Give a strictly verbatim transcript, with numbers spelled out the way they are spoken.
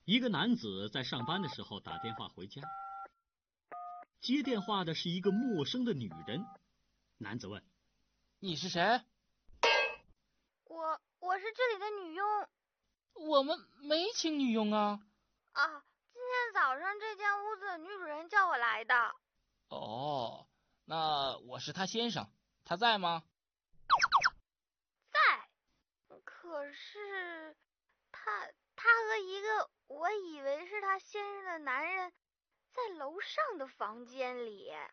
一个男子在上班的时候打电话回家，接电话的是一个陌生的女人。男子问： 你是谁？ 我我是这里的女佣。 我们没请女佣啊。 啊，今天早上这间屋子女主人叫我来的。 哦，那我是他先生，他在吗？ 在，可是他他和一个我以为是他先生的男人在楼上的房间里。